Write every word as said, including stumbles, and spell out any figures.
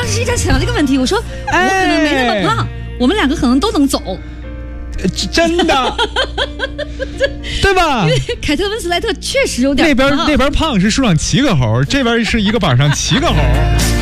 时一直想到这个问题，我说、哎、我可能没那么胖，我们两个可能都能走。 真的，对吧？ 因为凯特温斯莱特确实有点那边那边胖是树上骑个猴，这边是一个板上骑个猴。